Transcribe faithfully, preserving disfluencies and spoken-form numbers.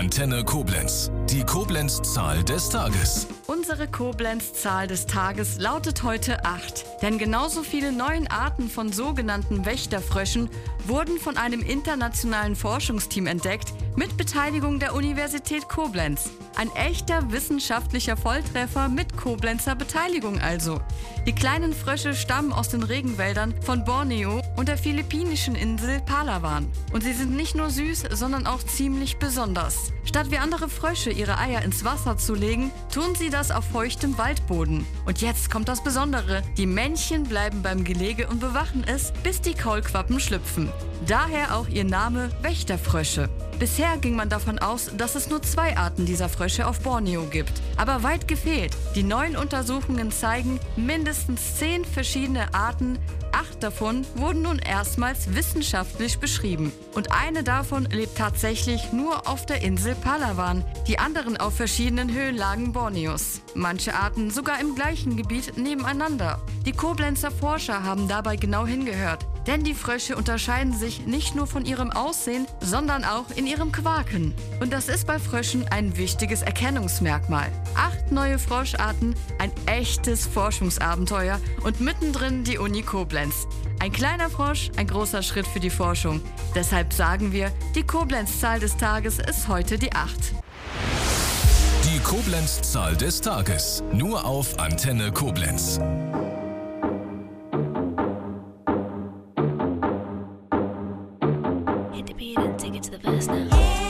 Antenne Koblenz. Die Koblenz-Zahl des Tages. Unsere Koblenz-Zahl des Tages lautet heute acht. Denn genauso viele neue Arten von sogenannten Wächterfröschen wurden von einem internationalen Forschungsteam entdeckt, mit Beteiligung der Universität Koblenz. Ein echter wissenschaftlicher Volltreffer mit Koblenzer Beteiligung also. Die kleinen Frösche stammen aus den Regenwäldern von Borneo und der philippinischen Insel Palawan. Und sie sind nicht nur süß, sondern auch ziemlich besonders. Statt wie andere Frösche ihre Eier ins Wasser zu legen, tun sie das auf feuchtem Waldboden. Und jetzt kommt das Besondere. Die Männchen bleiben beim Gelege und bewachen es, bis die Kaulquappen schlüpfen. Daher auch ihr Name Wächterfrösche. Bisher ging man davon aus, dass es nur zwei Arten dieser Frösche auf Borneo gibt. Aber weit gefehlt. Die neuen Untersuchungen zeigen mindestens zehn verschiedene Arten. Acht davon wurden nun erstmals wissenschaftlich beschrieben. Und eine davon lebt tatsächlich nur auf der Insel Palawan, die anderen auf verschiedenen Höhenlagen Borneos. Manche Arten sogar im gleichen Gebiet nebeneinander. Die Koblenzer Forscher haben dabei genau hingehört. Denn die Frösche unterscheiden sich nicht nur von ihrem Aussehen, sondern auch in ihrem Quaken. Und das ist bei Fröschen ein wichtiges Erkennungsmerkmal. Acht neue Froscharten, ein echtes Forschungsabenteuer und mittendrin die Uni Koblenz. Ein kleiner Frosch, ein großer Schritt für die Forschung. Deshalb sagen wir, die Koblenz-Zahl des Tages ist heute die acht. Die Koblenz-Zahl des Tages. Nur auf Antenne Koblenz.